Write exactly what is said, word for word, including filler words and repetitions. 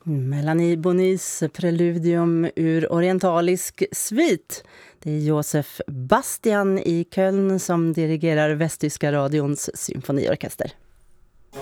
Melanie Bonis preludium ur orientalisk svit. Det är Josef Bastian i Köln som dirigerar Västtyska radions symfoniorkester.